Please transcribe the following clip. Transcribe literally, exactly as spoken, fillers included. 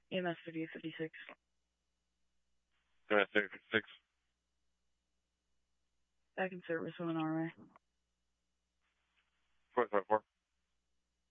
E M S fifty-eight fifty-six. E M S fifty-six. Back in service with an R A. four five four.